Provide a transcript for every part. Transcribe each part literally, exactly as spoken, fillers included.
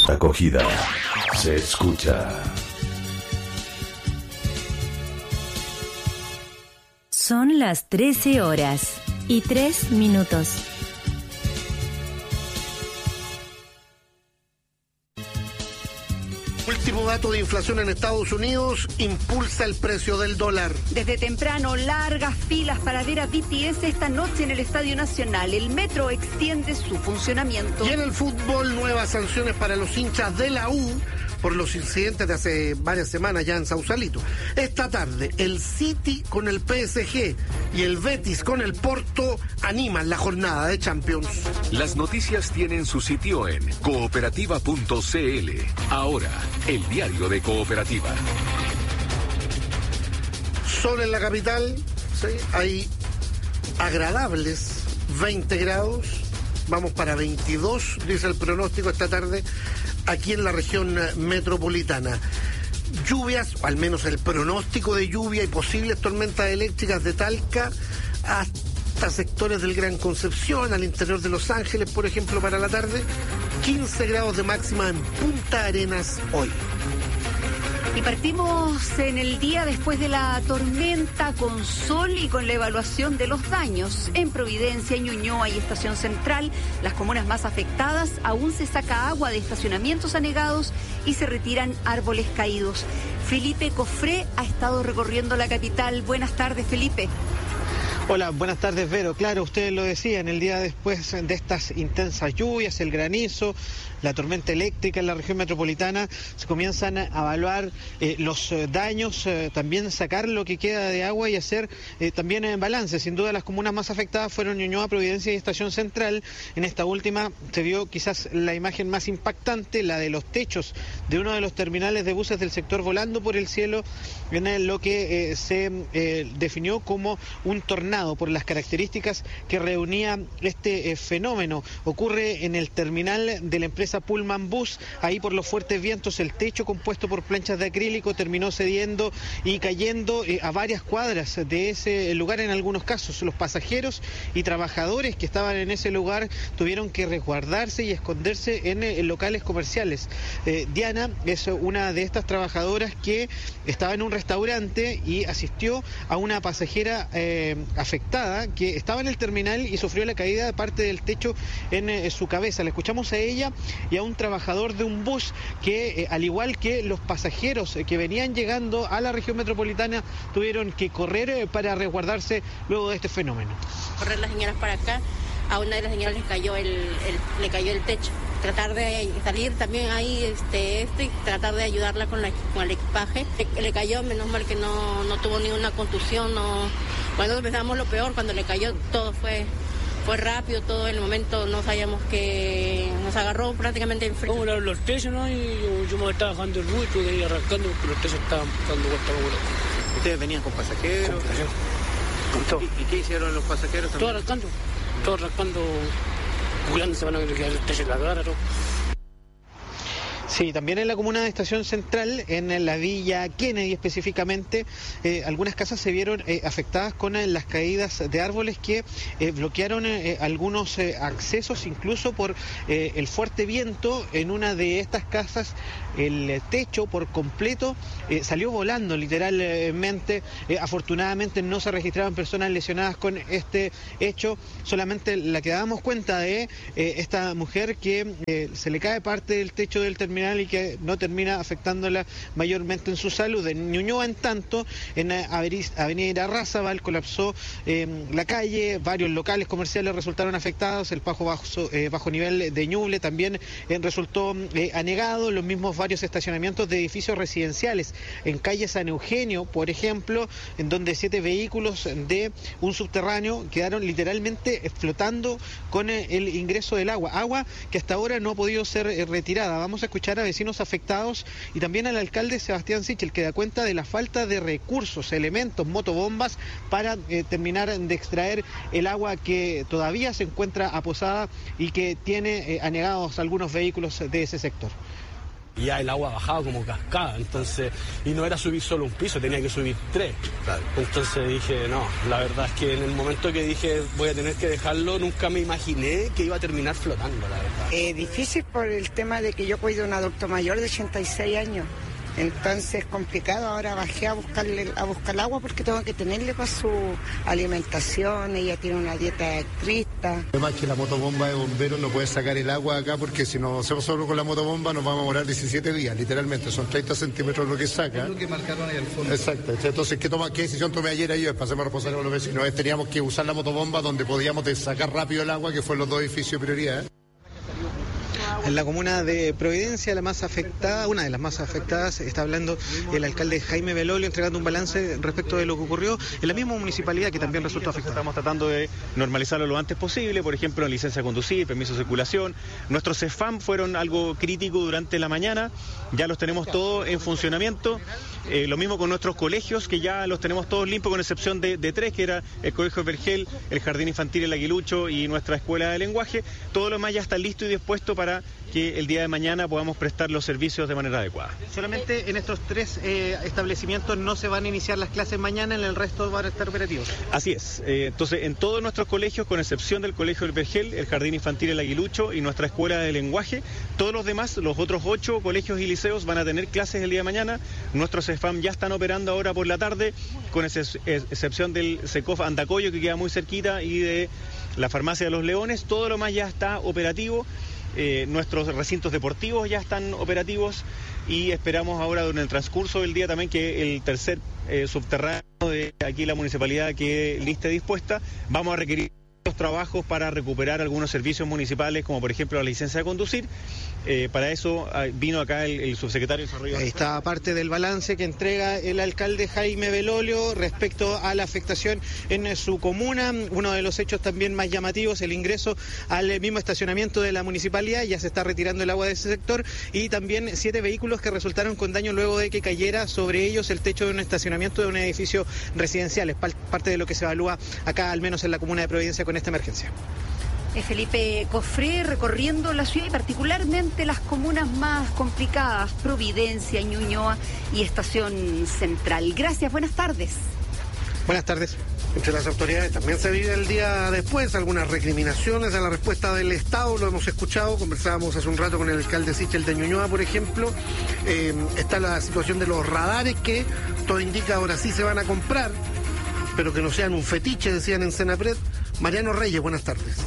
Acogida. Se escucha. Son las trece horas y tres minutos. Último dato de inflación en Estados Unidos impulsa el precio del dólar. Desde temprano, largas filas para ver a B T S esta noche en el Estadio Nacional. El metro extiende su funcionamiento. Y en el fútbol, nuevas sanciones para los hinchas de la U por los incidentes de hace varias semanas ya en Sausalito. Esta tarde, el City con el P S G y el Betis con el Porto animan la jornada de Champions. Las noticias tienen su sitio en cooperativa punto c l. Ahora, el diario de Cooperativa. Sol en la capital, ¿sí? Hay agradables veinte grados, vamos para veintidós, dice el pronóstico esta tarde, aquí en la región metropolitana. Lluvias, o al menos el pronóstico de lluvia y posibles tormentas eléctricas de Talca hasta sectores del Gran Concepción, al interior de Los Ángeles, por ejemplo, para la tarde. quince grados de máxima en Punta Arenas hoy. Y partimos en el día después de la tormenta con sol y con la evaluación de los daños. En Providencia, Ñuñoa y Estación Central, las comunas más afectadas, aún se saca agua de estacionamientos anegados y se retiran árboles caídos. Felipe Cofré ha estado recorriendo la capital. Buenas tardes, Felipe. Hola, buenas tardes, Vero. Claro, ustedes lo decían, el día después de estas intensas lluvias, el granizo, la tormenta eléctrica en la región metropolitana, se comienzan a evaluar eh, los eh, daños, eh, también sacar lo que queda de agua y hacer eh, también en balance. Sin duda las comunas más afectadas fueron Ñuñoa, Providencia y Estación Central. En esta última se vio quizás la imagen más impactante, la de los techos de uno de los terminales de buses del sector volando por el cielo, en lo que eh, se eh, definió como un tornado por las características que reunía este eh, fenómeno. Ocurre en el terminal de la empresa Pullman Bus. Ahí por los fuertes vientos el techo compuesto por planchas de acrílico terminó cediendo y cayendo eh, a varias cuadras de ese lugar. En algunos casos los pasajeros y trabajadores que estaban en ese lugar tuvieron que resguardarse y esconderse en, eh, en locales comerciales. Eh, Diana es una de estas trabajadoras que estaba en un restaurante y asistió a una pasajera eh, afectada que estaba en el terminal y sufrió la caída de parte del techo en eh, su cabeza. Le escuchamos a ella y a un trabajador de un bus que, eh, al igual que los pasajeros eh, que venían llegando a la región metropolitana, tuvieron que correr eh, para resguardarse luego de este fenómeno. Correr las señoras para acá, a una de las señoras le cayó el, el, le cayó el techo. Tratar de salir también ahí, este, este y tratar de ayudarla con, la, con el equipaje. Le, le cayó, menos mal que no, no tuvo ninguna contusión, no. Cuando pensábamos lo peor, cuando le cayó todo fue, fue rápido, todo en el momento no sabíamos que nos agarró prácticamente en frío. Como los techos, ¿no? Y yo, yo me estaba bajando el bus y tuve que ir arrancando porque los techos estaban dando vuelta a vuelo. ¿Ustedes venían con pasajeros? Con pasajeros. Con todo. ¿Y, ¿Y qué hicieron los pasajeros también? Todo arrancando, todo arrancando, cuidándose van a quedar el techo en la cara, todo. Sí, también en la comuna de Estación Central, en la Villa Kennedy específicamente, eh, algunas casas se vieron eh, afectadas con eh, las caídas de árboles que eh, bloquearon eh, algunos eh, accesos, incluso por eh, el fuerte viento. En una de estas casas el techo por completo eh, salió volando literalmente. Eh, afortunadamente no se registraban personas lesionadas con este hecho, solamente la que dábamos cuenta de eh, esta mujer que eh, se le cae parte del techo del terminal y que no termina afectándola mayormente en su salud. En Ñuñoa, en tanto, en Avenida Irarrázaval colapsó eh, la calle, varios locales comerciales resultaron afectados, el bajo, bajo, eh, bajo nivel de Ñuble también eh, resultó eh, anegado, los mismos varios estacionamientos de edificios residenciales en calle San Eugenio, por ejemplo, en donde siete vehículos de un subterráneo quedaron literalmente flotando con el ingreso del agua, agua que hasta ahora no ha podido ser retirada. Vamos a escuchar a vecinos afectados y también al alcalde Sebastián Sichel, que da cuenta de la falta de recursos, elementos, motobombas para eh, terminar de extraer el agua que todavía se encuentra aposada y que tiene eh, anegados algunos vehículos de ese sector. y ya el agua bajaba como cascada, entonces, y no era subir solo un piso, tenía que subir tres. Claro. Entonces dije, no, la verdad es que en el momento que dije voy a tener que dejarlo, nunca me imaginé que iba a terminar flotando, la verdad. Eh, difícil por el tema de que yo cuido a un adulto mayor de ochenta y seis años. Entonces complicado, ahora bajé a buscarle a buscar agua porque tengo que tenerle para su alimentación, ella tiene una dieta estricta. Además que la motobomba de bomberos no puede sacar el agua acá porque si nos hacemos solo con la motobomba nos vamos a demorar diecisiete días, literalmente, son treinta centímetros lo que saca. Es lo que marcaron ahí al fondo. Exacto, entonces ¿qué, toma, qué decisión tomé ayer ahí? Para hacerme responsable a los vecinos, teníamos que usar la motobomba donde podíamos sacar rápido el agua, que fue los dos edificios de prioridad. En la comuna de Providencia, la más afectada, una de las más afectadas, está hablando el alcalde Jaime Belolio, entregando un balance respecto de lo que ocurrió en la misma municipalidad que también resultó afectada. Estamos tratando de normalizarlo lo antes posible, por ejemplo, en licencia de conducir, permiso de circulación. Nuestros C E F A M fueron algo crítico durante la mañana, ya los tenemos todos en funcionamiento. Eh, lo mismo con nuestros colegios, que ya los tenemos todos limpios, con excepción de, de tres, que era el Colegio Vergel, el Jardín Infantil El Aguilucho y nuestra Escuela de Lenguaje. Todo lo demás ya está listo y dispuesto para que el día de mañana podamos prestar los servicios de manera adecuada. Solamente en estos tres eh, establecimientos no se van a iniciar las clases mañana, en el resto van a estar operativos. Así es. Eh, entonces, en todos nuestros colegios, con excepción del Colegio del Vergel, el Jardín Infantil El Aguilucho y nuestra Escuela de Lenguaje, todos los demás, los otros ocho colegios y liceos van a tener clases el día de mañana. Nuestros C E F A M ya están operando ahora por la tarde, con ex excepción del SECOF Andacoyo, que queda muy cerquita, y de la Farmacia de los Leones. Todo lo más ya está operativo. Eh, nuestros recintos deportivos ya están operativos y esperamos ahora durante el transcurso del día también que el tercer eh, subterráneo de aquí la municipalidad quede lista y dispuesta. Vamos a requerir los trabajos para recuperar algunos servicios municipales, como por ejemplo la licencia de conducir. Eh, para eso vino acá el, el subsecretario de Desarrollo. Ahí está parte del balance que entrega el alcalde Jaime Belolio respecto a la afectación en su comuna. Uno de los hechos también más llamativos, el ingreso al mismo estacionamiento de la municipalidad, ya se está retirando el agua de ese sector, y también siete vehículos que resultaron con daño luego de que cayera sobre ellos el techo de un estacionamiento de un edificio residencial. Es parte de lo que se evalúa acá, al menos en la comuna de Providencia, con esta emergencia. Felipe Cofré recorriendo la ciudad y particularmente las comunas más complicadas, Providencia, Ñuñoa y Estación Central. Gracias, buenas tardes. Buenas tardes. Entre las autoridades también se vive el día después algunas recriminaciones a la respuesta del Estado, lo hemos escuchado, conversábamos hace un rato con el alcalde Sichel de Ñuñoa, por ejemplo. Eh, está la situación de los radares que todo indica ahora sí se van a comprar, pero que no sean un fetiche, decían en Senapred. Mariano Reyes, buenas tardes.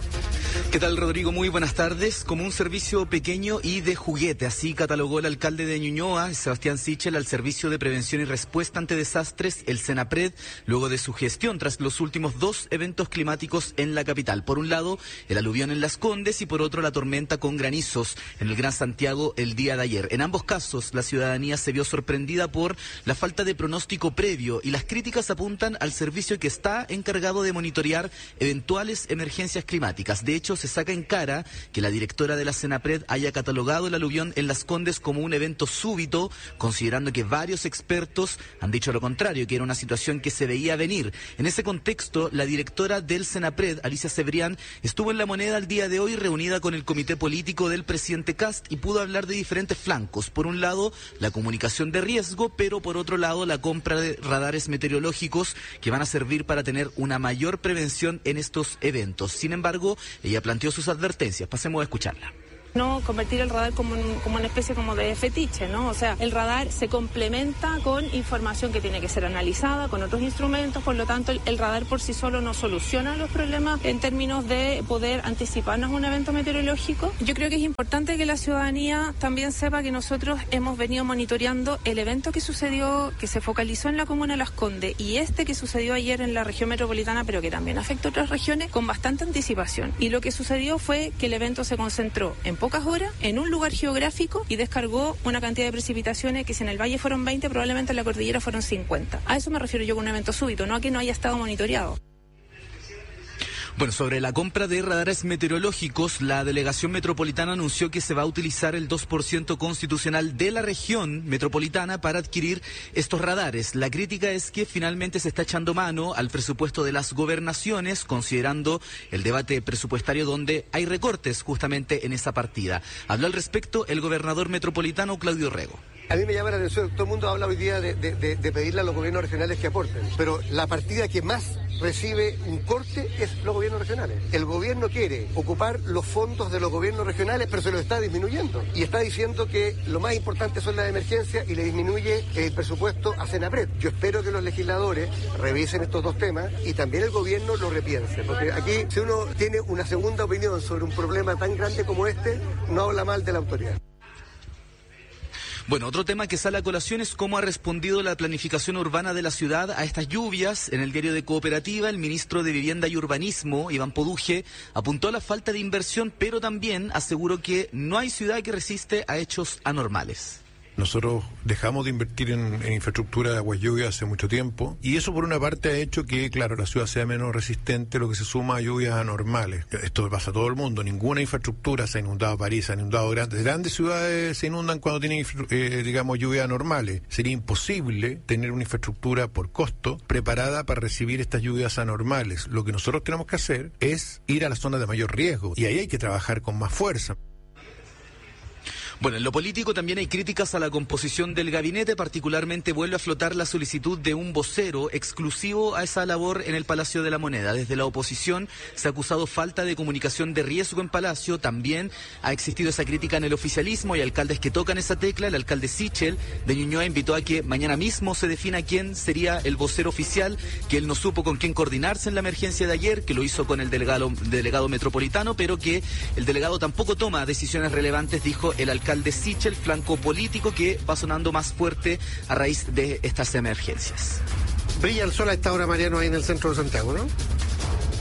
¿Qué tal, Rodrigo? Muy buenas tardes. Como un servicio pequeño y de juguete, así catalogó el alcalde de Ñuñoa, Sebastián Sichel, al Servicio de Prevención y Respuesta ante Desastres, el Senapred, luego de su gestión tras los últimos dos eventos climáticos en la capital. Por un lado, el aluvión en Las Condes y por otro, la tormenta con granizos en el Gran Santiago el día de ayer. En ambos casos, la ciudadanía se vio sorprendida por la falta de pronóstico previo y las críticas apuntan al servicio que está encargado de monitorear eventuales emergencias climáticas. De hecho, se saca en cara que la directora de la Senapred haya catalogado el aluvión en Las Condes como un evento súbito, considerando que varios expertos han dicho lo contrario, que era una situación que se veía venir. En ese contexto, la directora del Senapred, Alicia Cebrián, estuvo en La Moneda el día de hoy reunida con el comité político del presidente Kast y pudo hablar de diferentes flancos. Por un lado, la comunicación de riesgo, pero por otro lado, la compra de radares meteorológicos que van a servir para tener una mayor prevención en estos eventos. Sin embargo, ella planteó sus advertencias. Pasemos a escucharla. No convertir el radar como, un, como una especie como de fetiche, ¿no? O sea, el radar se complementa con información que tiene que ser analizada, con otros instrumentos, por lo tanto el, el radar por sí solo no soluciona los problemas en términos de poder anticiparnos a un evento meteorológico. Yo creo que es importante que la ciudadanía también sepa que nosotros hemos venido monitoreando el evento que sucedió, que se focalizó en la comuna de Las Condes y este que sucedió ayer en la región metropolitana, pero que también afecta a otras regiones, con bastante anticipación. Y lo que sucedió fue que el evento se concentró en pocas horas, en un lugar geográfico y descargó una cantidad de precipitaciones que si en el valle fueron veinte, probablemente en la cordillera fueron cincuenta. A eso me refiero yo con un evento súbito, no a que no haya estado monitoreado. Bueno, sobre la compra de radares meteorológicos, la delegación metropolitana anunció que se va a utilizar el dos por ciento constitucional de la región metropolitana para adquirir estos radares. La crítica es que finalmente se está echando mano al presupuesto de las gobernaciones, considerando el debate presupuestario donde hay recortes justamente en esa partida. Habló al respecto el gobernador metropolitano Claudio Rego. A mí me llama la atención, todo el mundo habla hoy día de, de, de, de pedirle a los gobiernos regionales que aporten, pero la partida que más recibe un corte es los gobiernos regionales. El gobierno quiere ocupar los fondos de los gobiernos regionales, pero se los está disminuyendo. Y está diciendo que lo más importante son las emergencias y le disminuye el presupuesto a Senapred. Yo espero que los legisladores revisen estos dos temas y también el gobierno lo repiense, porque aquí si uno tiene una segunda opinión sobre un problema tan grande como este, no habla mal de la autoridad. Bueno, otro tema que sale a colación es cómo ha respondido la planificación urbana de la ciudad a estas lluvias. En el diario de Cooperativa, el ministro de Vivienda y Urbanismo, Iván Poduje, apuntó a la falta de inversión, pero también aseguró que no hay ciudad que resiste a hechos anormales. Nosotros dejamos de invertir en, en infraestructura de aguas lluvias hace mucho tiempo y eso por una parte ha hecho que, claro, la ciudad sea menos resistente, lo que se suma a lluvias anormales. Esto pasa a todo el mundo, ninguna infraestructura se ha inundado París, se ha inundado grandes, grandes ciudades se inundan cuando tienen, eh, digamos, lluvias anormales. Sería imposible tener una infraestructura por costo preparada para recibir estas lluvias anormales. Lo que nosotros tenemos que hacer es ir a las zonas de mayor riesgo y ahí hay que trabajar con más fuerza. Bueno, en lo político también hay críticas a la composición del gabinete, particularmente vuelve a flotar la solicitud de un vocero exclusivo a esa labor en el Palacio de la Moneda. Desde la oposición se ha acusado falta de comunicación de riesgo en Palacio, también ha existido esa crítica en el oficialismo, hay alcaldes que tocan esa tecla. El alcalde Sichel de Ñuñoa invitó a que mañana mismo se defina quién sería el vocero oficial, que él no supo con quién coordinarse en la emergencia de ayer, que lo hizo con el delegado, delegado metropolitano, pero que el delegado tampoco toma decisiones relevantes, dijo el alcalde alcalde Sichel, flanco político que va sonando más fuerte a raíz de estas emergencias. Brilla el sol a esta hora, Mariano, ahí en el centro de Santiago, ¿no?